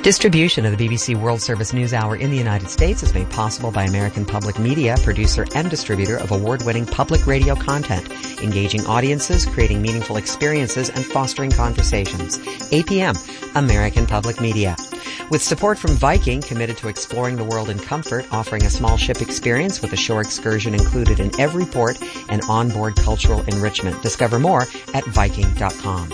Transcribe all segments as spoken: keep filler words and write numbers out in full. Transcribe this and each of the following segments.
Distribution of the B B C World Service News Hour in the United States is made possible by American Public Media, producer and distributor of award-winning public radio content, engaging audiences, creating meaningful experiences, and fostering conversations. A P M, American Public Media. With support from Viking, committed to exploring the world in comfort, offering a small ship experience with a shore excursion included in every port and onboard cultural enrichment. Discover more at viking dot com.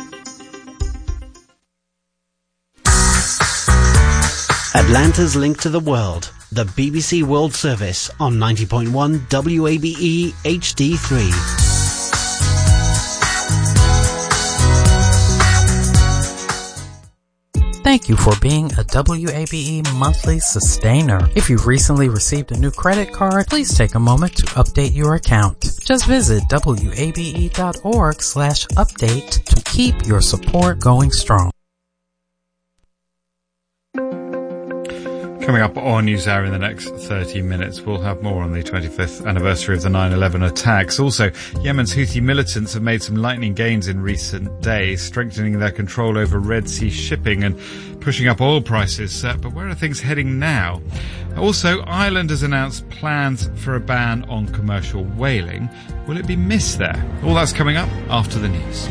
Atlanta's link to the world, the B B C World Service on ninety point one W A B E H D three. Thank you for being a W A B E monthly sustainer. If you've recently received a new credit card, please take a moment to update your account. Just visit W A B E dot org slash update to keep your support going strong. Coming up on NewsHour in the next thirty minutes, we'll have more on the twenty-fifth anniversary of the nine eleven attacks. Also, Yemen's Houthi militants have made some lightning gains in recent days, strengthening their control over Red Sea shipping and pushing up oil prices. Uh, but where are things heading now? Also, Ireland has announced plans for a ban on commercial whaling. Will it be missed there? All that's coming up after the news.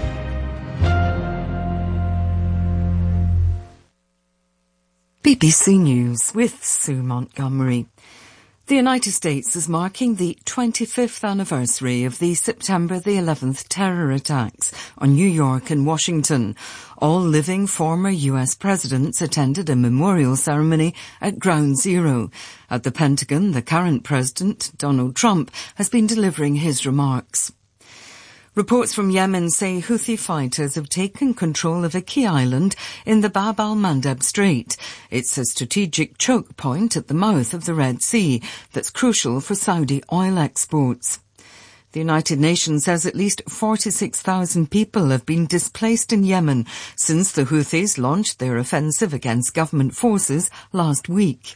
B B C News with Sue Montgomery. The United States is marking the twenty-fifth anniversary of the September the eleventh terror attacks on New York and Washington. All living former U S presidents attended a memorial ceremony at Ground Zero. At the Pentagon, the current president, Donald Trump, has been delivering his remarks. Reports from Yemen say Houthi fighters have taken control of a key island in the Bab al-Mandeb Strait. It's a strategic choke point at the mouth of the Red Sea that's crucial for Saudi oil exports. The United Nations says at least forty-six thousand people have been displaced in Yemen since the Houthis launched their offensive against government forces last week.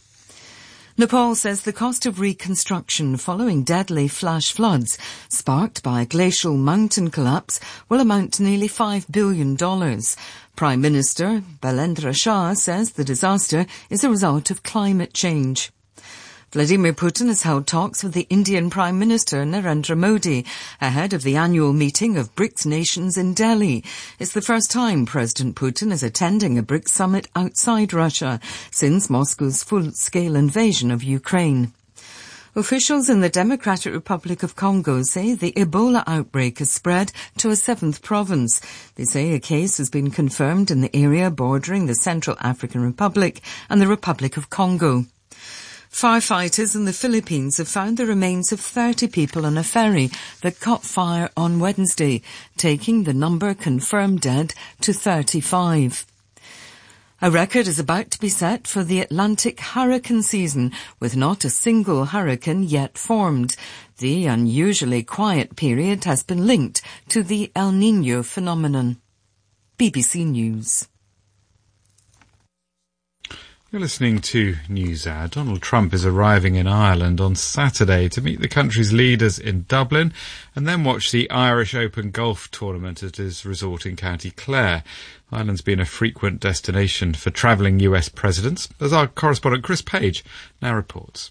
Nepal says the cost of reconstruction following deadly flash floods sparked by a glacial mountain collapse will amount to nearly five billion dollars. Prime Minister Balendra Shah says the disaster is a result of climate change. Vladimir Putin has held talks with the Indian Prime Minister Narendra Modi ahead of the annual meeting of BRICS nations in Delhi. It's the first time President Putin is attending a BRICS summit outside Russia since Moscow's full-scale invasion of Ukraine. Officials in the Democratic Republic of Congo say the Ebola outbreak has spread to a seventh province. They say a case has been confirmed in the area bordering the Central African Republic and the Republic of Congo. Firefighters in the Philippines have found the remains of thirty people on a ferry that caught fire on Wednesday, taking the number confirmed dead to thirty-five. A record is about to be set for the Atlantic hurricane season, with not a single hurricane yet formed. The unusually quiet period has been linked to the El Niño phenomenon. B B C News. You're listening to NewsHour. Donald Trump is arriving in Ireland on Saturday to meet the country's leaders in Dublin and then watch the Irish Open golf tournament at his resort in County Clare. Ireland's been a frequent destination for travelling U S presidents, as our correspondent Chris Page now reports.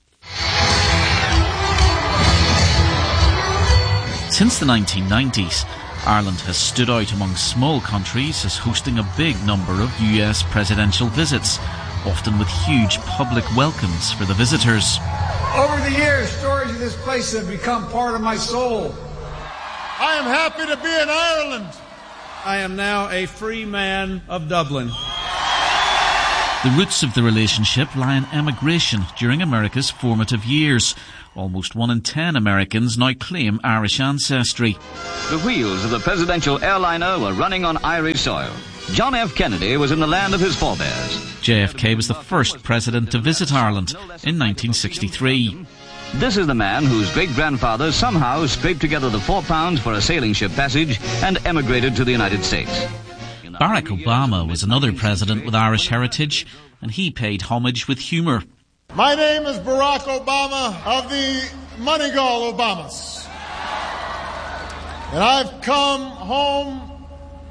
Since the nineteen nineties, Ireland has stood out among small countries as hosting a big number of U S presidential visits, often with huge public welcomes for the visitors. Over the years, stories of this place have become part of my soul. I am happy to be in Ireland. I am now a free man of Dublin. The roots of the relationship lie in emigration during America's formative years. Almost one in ten Americans now claim Irish ancestry. The wheels of the presidential airliner were running on Irish soil. John F. Kennedy was in the land of his forebears. J F K was the first president to visit Ireland in nineteen sixty-three. This is the man whose great-grandfather somehow scraped together the four pounds for a sailing ship passage and emigrated to the United States. Barack Obama was another president with Irish heritage, and he paid homage with humour. My name is Barack Obama of the Moneygall Obamas. And I've come home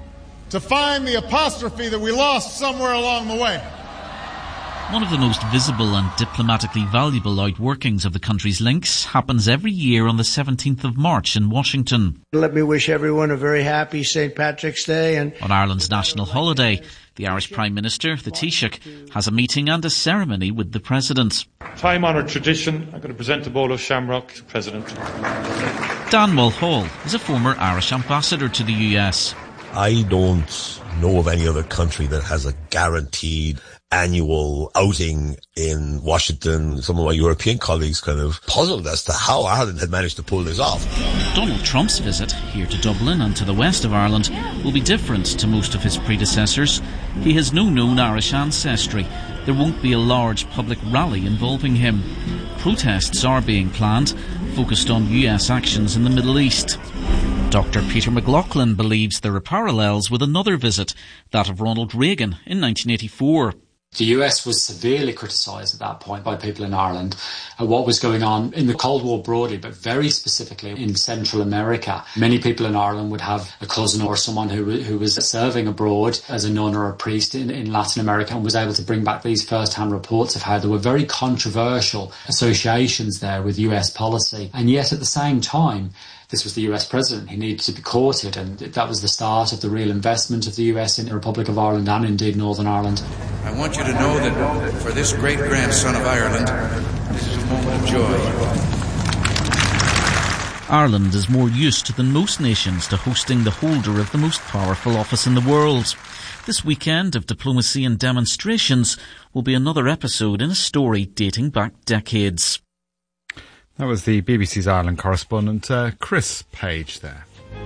to find the apostrophe that we lost somewhere along the way. One of the most visible and diplomatically valuable outworkings of the country's links happens every year on the seventeenth of March in Washington. Let me wish everyone a very happy Saint Patrick's Day. And on Ireland's national holiday, the Irish Prime Minister, the Taoiseach, has a meeting and a ceremony with the President. Time-honoured tradition, I'm going to present a bowl of shamrock to the President. Dan Mulhall is a former Irish ambassador to the U S. I don't know of any other country that has a guaranteed annual outing in Washington. Some of my European colleagues kind of puzzled as to how Ireland had managed to pull this off. Donald Trump's visit here to Dublin and to the west of Ireland will be different to most of his predecessors. He has no known Irish ancestry. There won't be a large public rally involving him. Protests are being planned, focused on U S actions in the Middle East. Doctor Peter McLaughlin believes there are parallels with another visit, that of Ronald Reagan in nineteen eighty-four. The U S was severely criticised at that point by people in Ireland at what was going on in the Cold War broadly, but very specifically in Central America. Many people in Ireland would have a cousin or someone who who was serving abroad as a nun or a priest in, in Latin America and was able to bring back these first-hand reports of how there were very controversial associations there with U S policy. And yet at the same time, this was the U S president. He needed to be courted, and that was the start of the real investment of the U S in the Republic of Ireland and indeed Northern Ireland. I want you to know that for this great-grandson of Ireland, this is a moment of joy. Ireland is more used than most nations to hosting the holder of the most powerful office in the world. This weekend of diplomacy and demonstrations will be another episode in a story dating back decades. That was the B B C's Ireland correspondent, uh, Chris Page there.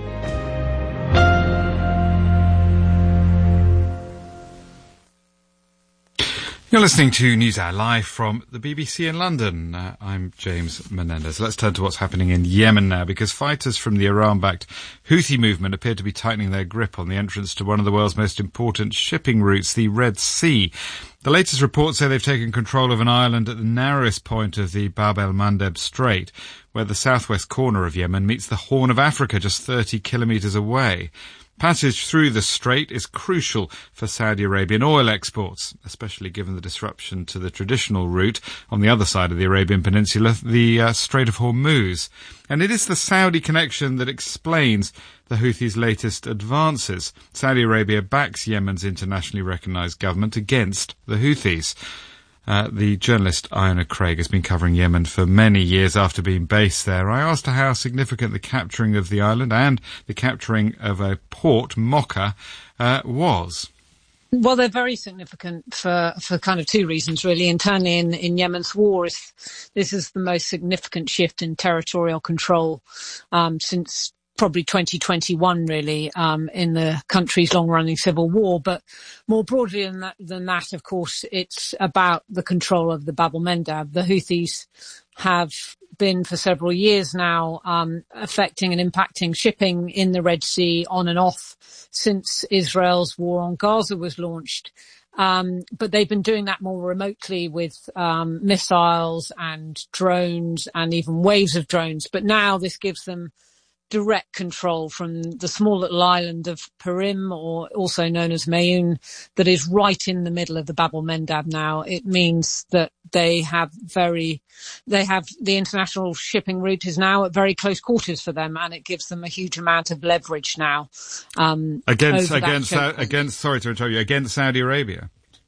You're listening to NewsHour live from the B B C in London. Uh, I'm James Menendez. Let's turn to what's happening in Yemen now, because fighters from the Iran-backed Houthi movement appear to be tightening their grip on the entrance to one of the world's most important shipping routes, the Red Sea. The latest reports say they've taken control of an island at the narrowest point of the Bab el-Mandeb Strait, where the southwest corner of Yemen meets the Horn of Africa just thirty kilometres away. Passage through the strait is crucial for Saudi Arabian oil exports, especially given the disruption to the traditional route on the other side of the Arabian Peninsula, the uh, Strait of Hormuz. And it is the Saudi connection that explains the Houthis' latest advances. Saudi Arabia backs Yemen's internationally recognised government against the Houthis. Uh, the journalist Iona Craig has been covering Yemen for many years after being based there. I asked her how significant the capturing of the island and the capturing of a port, Mocha, uh, was. Well, they're very significant for, for kind of two reasons, really. Internally in, in Yemen's war, this is the most significant shift in territorial control um, since probably twenty twenty-one, really, um, in the country's long-running civil war. But more broadly than that, than that, of course, it's about the control of the Bab el-Mandeb. The Houthis have been for several years now um, affecting and impacting shipping in the Red Sea on and off since Israel's war on Gaza was launched. Um, but they've been doing that more remotely with um, missiles and drones and even waves of drones. But now this gives them direct control from the small little island of Perim, or also known as Mayoun, that is right in the middle of the Bab el-Mandeb now. It means that they have very, they have the international shipping route is now at very close quarters for them, and it gives them a huge amount of leverage now. Um, against, against, uh, against, sorry to interrupt you, against Saudi Arabia.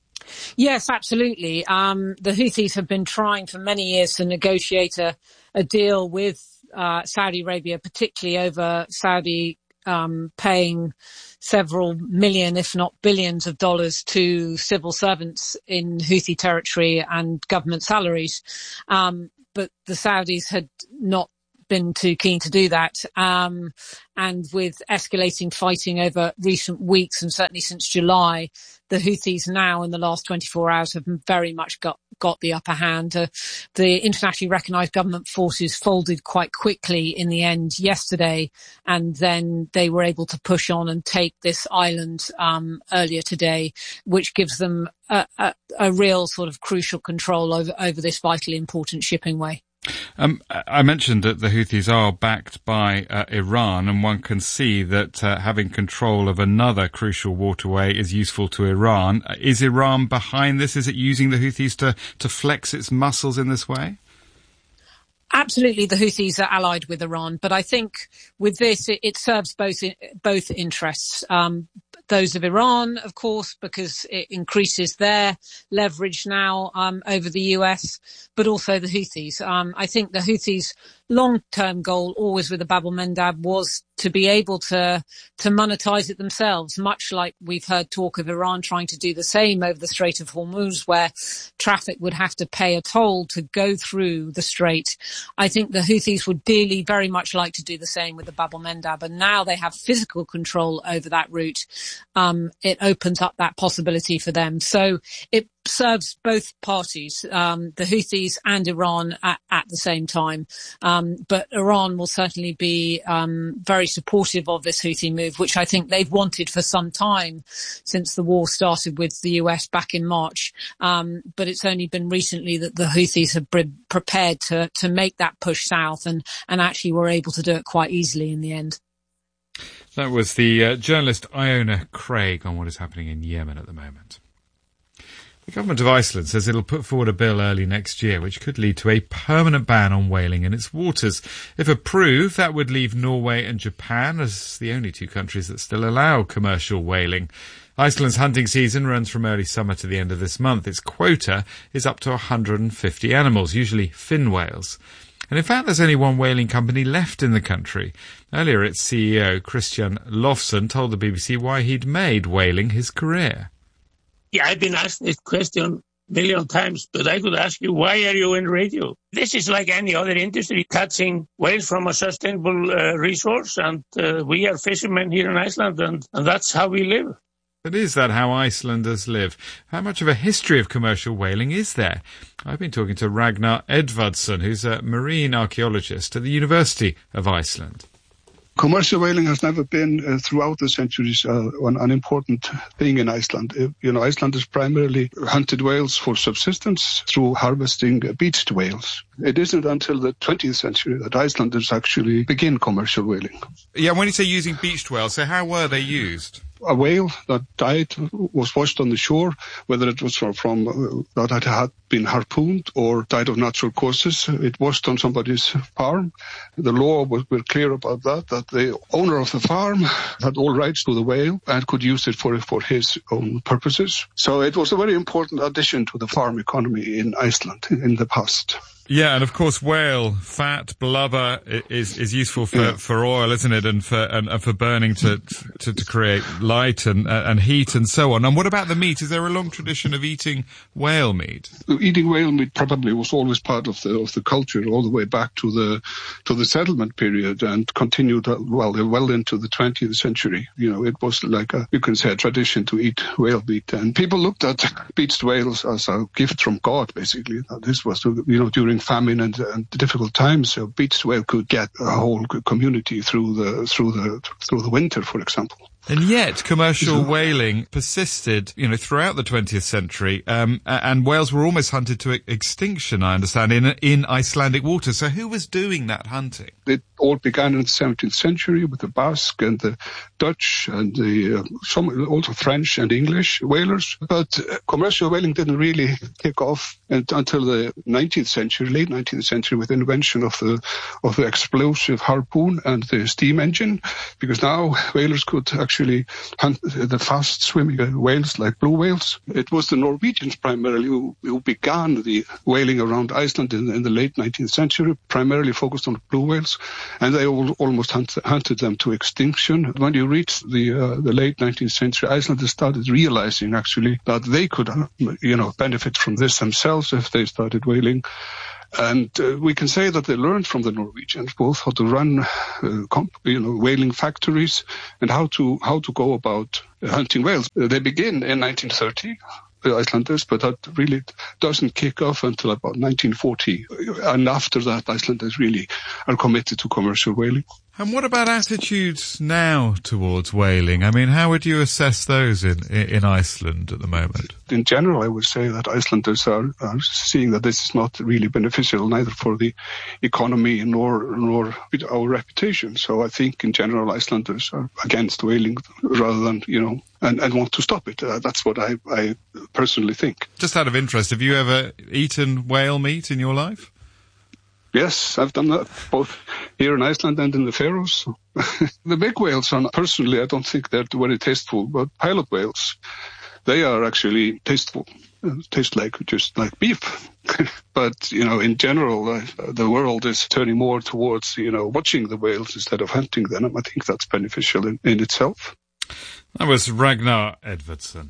Yes, absolutely. Um, the Houthis have been trying for many years to negotiate a, a deal with Uh, Saudi Arabia, particularly over Saudi um, paying several million, if not billions of dollars to civil servants in Houthi territory and government salaries. Um, but the Saudis had not been too keen to do that. Um, and with escalating fighting over recent weeks, and certainly since July, the Houthis now in the last twenty-four hours have very much got, got the upper hand. Uh, the internationally recognised government forces folded quite quickly in the end yesterday, and then they were able to push on and take this island um, earlier today, which gives them a, a, a real sort of crucial control over, over this vitally important shipping way. Um, I mentioned that the Houthis are backed by uh, Iran, and one can see that uh, having control of another crucial waterway is useful to Iran. Is Iran behind this? Is it using the Houthis to, to flex its muscles in this way? Absolutely, the Houthis are allied with Iran, but I think with this, it, it serves both both interests. Um, those of Iran, of course, because it increases their leverage now um, over the U S, but also the Houthis. Um, I think the Houthis' long-term goal, always with the Bab el-Mandab, was to be able to to monetize it themselves, much like we've heard talk of Iran trying to do the same over the Strait of Hormuz, where traffic would have to pay a toll to go through the strait. I think the Houthis would dearly very much like to do the same with the Bab el-Mandab, and now they have physical control over that route. Um, it opens up that possibility for them. So it serves both parties, um, the Houthis and Iran at, at the same time. Um, but Iran will certainly be um, very supportive of this Houthi move, which I think they've wanted for some time since the war started with the U S back in March. Um, but it's only been recently that the Houthis have been prepared to, to make that push south, and, and actually were able to do it quite easily in the end. That was the uh, journalist Iona Craig on what is happening in Yemen at the moment. The government of Iceland says it'll put forward a bill early next year which could lead to a permanent ban on whaling in its waters. If approved, that would leave Norway and Japan as the only two countries that still allow commercial whaling. Iceland's hunting season runs from early summer to the end of this month. Its quota is up to one hundred fifty animals, usually fin whales. And in fact, there's only one whaling company left in the country. Earlier, its C E O, Christian Lofsson, told the B B C why he'd made whaling his career. Yeah, I've been asked this question a million times, but I could ask you, why are you in radio? This is like any other industry, catching whales from a sustainable uh, resource, and uh, we are fishermen here in Iceland, and, and that's how we live. But is that how Icelanders live? How much of a history of commercial whaling is there? I've been talking to Ragnar Edvardsson, who's a marine archaeologist at the University of Iceland. Commercial whaling has never been, uh, throughout the centuries, uh, an, an important thing in Iceland. Uh, you know, Icelanders primarily hunted whales for subsistence through harvesting uh, beached whales. It isn't until the twentieth century that Icelanders actually begin commercial whaling. Yeah, when you say using beached whales, so how were they used? A whale that died was washed on the shore, whether it was from, from uh, that had been harpooned or died of natural causes. It washed on somebody's farm. The law was were clear about that, that the owner of the farm had all rights to the whale and could use it for, for his own purposes. So it was a very important addition to the farm economy in Iceland in the past. Yeah, and of course, whale fat, blubber is is useful for, yeah. for oil, isn't it, and for and, and for burning to, to to create light and and heat and so on. And what about the meat? Is there a long tradition of eating whale meat? Eating whale meat probably was always part of the of the culture all the way back to the to the settlement period, and continued well well into the twentieth century. You know, it was like a, you can say, a tradition to eat whale meat, and people looked at beached whales as a gift from God, basically. This was, you know, during famine and, and difficult times, so beached whale could get a whole community through the through the through the winter, for example. And yet, commercial whaling persisted, you know, throughout the twentieth century, um, and whales were almost hunted to extinction, I understand, in in Icelandic waters. So who was doing that hunting? It all began in the seventeenth century with the Basque and the Dutch and the uh, some also French and English whalers. But uh, commercial whaling didn't really kick off until the nineteenth century, late nineteenth century, with the invention of the of the explosive harpoon and the steam engine, because now whalers could actually Actually, hunt the fast-swimming whales like blue whales. It was the Norwegians primarily who, who began the whaling around Iceland in, in the late nineteenth century, primarily focused on blue whales, and they all, almost hunt, hunted them to extinction. When you reach the uh, the late nineteenth century, Icelanders started realizing actually that they could, uh, you know, benefit from this themselves if they started whaling. And uh, we can say that they learned from the Norwegians both how to run, uh, comp- you know, whaling factories and how to how to go about uh, hunting whales. Uh, they begin in nineteen thirty, the Icelanders, but that really doesn't kick off until about nineteen forty. And after that, Icelanders really are committed to commercial whaling. And what about attitudes now towards whaling? I mean, how would you assess those in in Iceland at the moment? In general, I would say that Icelanders are, are seeing that this is not really beneficial, neither for the economy nor nor our reputation. So I think in general, Icelanders are against whaling rather than, you know, and, and want to stop it. Uh, that's what I, I personally think. Just out of interest, have you ever eaten whale meat in your life? Yes, I've done that both here in Iceland and in the Faroes. The big whales, are, personally, I don't think they're very tasteful, but pilot whales, they are actually tasteful. Uh, taste like just like beef. But, you know, in general, uh, the world is turning more towards, you know, watching the whales instead of hunting them. I think that's beneficial in, in itself. That was Ragnar Edvardsson.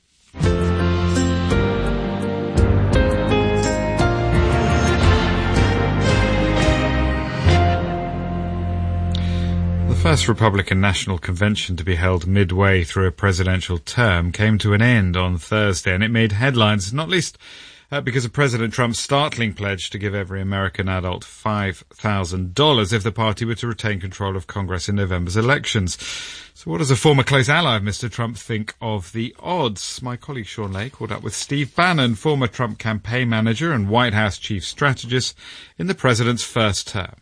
The first Republican National Convention to be held midway through a presidential term came to an end on Thursday, and it made headlines, not least uh, because of President Trump's startling pledge to give every American adult five thousand dollars if the party were to retain control of Congress in November's elections. So what does a former close ally of Mister Trump think of the odds? My colleague Sean Lay caught up with Steve Bannon, former Trump campaign manager and White House chief strategist in the president's first term.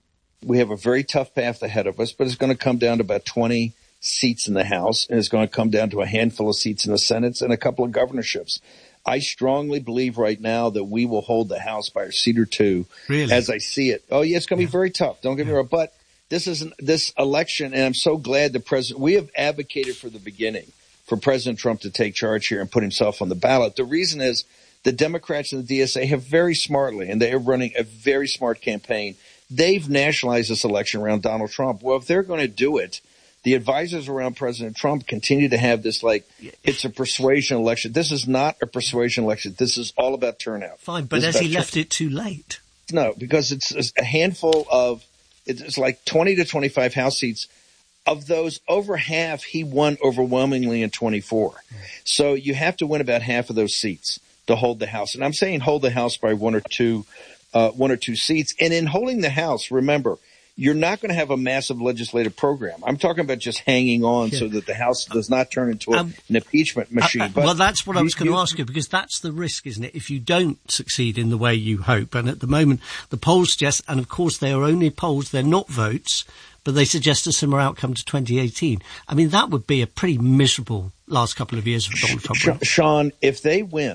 We have a very tough path ahead of us, but it's going to come down to about twenty seats in the House, and it's going to come down to a handful of seats in the Senate and a couple of governorships. I strongly believe right now that we will hold the House by a seat or two. Really? As I see it. Oh, yeah, it's going to yeah. be very tough. Don't get yeah. me wrong. But this is an, this election, and I'm so glad the president, we have advocated from the beginning for President Trump to take charge here and put himself on the ballot. The reason is the Democrats and the D S A have very smartly, and they are running a very smart campaign. They've nationalized this election around Donald Trump. Well, if they're going to do it, the advisors around President Trump continue to have this like, it's a persuasion election. This is not a persuasion election. This is all about turnout. Fine, but has he left it too late? No, because it's a handful of, it's like twenty to twenty-five House seats. Of those, over half he won overwhelmingly in twenty-four. So you have to win about half of those seats to hold the House. And I'm saying hold the House by one or two Uh, one or two seats. And in holding the House, remember, you're not going to have a massive legislative program. I'm talking about just hanging on yeah. so that the House does not turn into a, um, an impeachment machine. Uh, uh, but well, that's what I was going to ask you, because that's the risk, isn't it? If you don't succeed in the way you hope. And at the moment, the polls suggest, and of course they are only polls, they're not votes, but they suggest a similar outcome to twenty eighteen. I mean, that would be a pretty miserable last couple of years for Donald Trump. Sean, if they win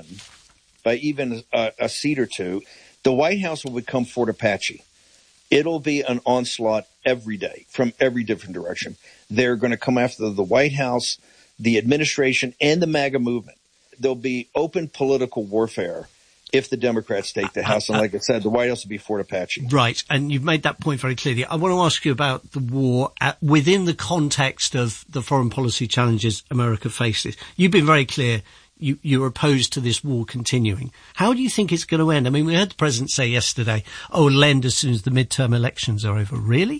by even a, a seat or two, the White House will become Fort Apache. It'll be an onslaught every day from every different direction. They're going to come after the White House, the administration, and the MAGA movement. There'll be open political warfare if the Democrats take the House. And like I said, the White House will be Fort Apache. Right. And you've made that point very clearly. I want to ask you about the war at, within the context of the foreign policy challenges America faces. You've been very clear. You, you're opposed to this war continuing. How do you think it's going to end? I mean, we heard the president say yesterday, oh, it'll end as soon as the midterm elections are over. Really?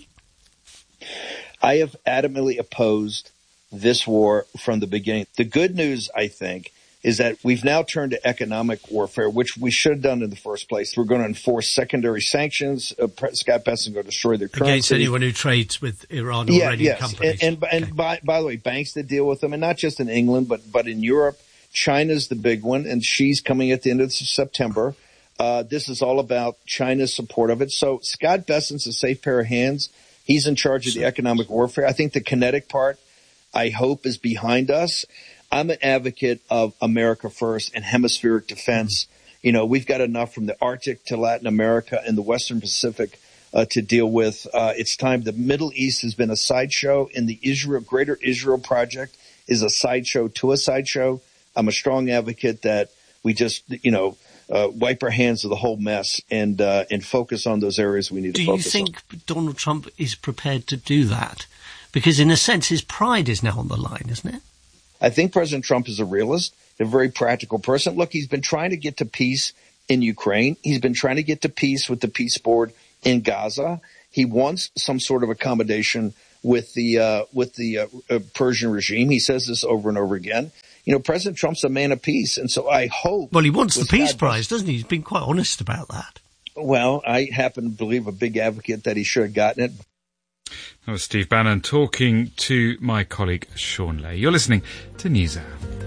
I have adamantly opposed this war from the beginning. The good news, I think, is that we've now turned to economic warfare, which we should have done in the first place. We're going to enforce secondary sanctions. Uh, Scott Bessent going to destroy their currency. Against anyone who trades with Iran or yeah, Iranian yes. companies. And, and, okay. and by, by the way, banks that deal with them, and not just in England, but, but in Europe. China's the big one, and she's coming at the end of September. Uh, this is all about China's support of it. So Scott Bessent's a safe pair of hands. He's in charge of the economic warfare. I think the kinetic part, I hope, is behind us. I'm an advocate of America first and hemispheric defense. You know, we've got enough from the Arctic to Latin America and the Western Pacific uh, to deal with. Uh, it's time. The Middle East has been a sideshow, and the Israel, Greater Israel Project is a sideshow to a sideshow. I'm a strong advocate that we just, you know, uh, wipe our hands of the whole mess and uh, and focus on those areas we need do to focus on. Do you think on. Donald Trump is prepared to do that? Because in a sense, his pride is now on the line, isn't it? I think President Trump is a realist, a very practical person. Look, he's been trying to get to peace in Ukraine. He's been trying to get to peace with the peace board in Gaza. He wants some sort of accommodation with the uh, with the uh, uh, Persian regime. He says this over and over again. You know, President Trump's a man of peace, and so I hope... Well, he wants the Peace Prize, doesn't he? He's been quite honest about that. Well, I happen to believe a big advocate that he should have gotten it. That was Steve Bannon talking to my colleague Sean Lay. You're listening to NewsHour.